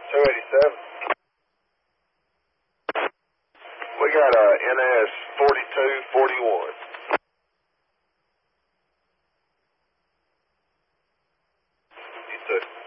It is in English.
287. We got a NS 4241. You too.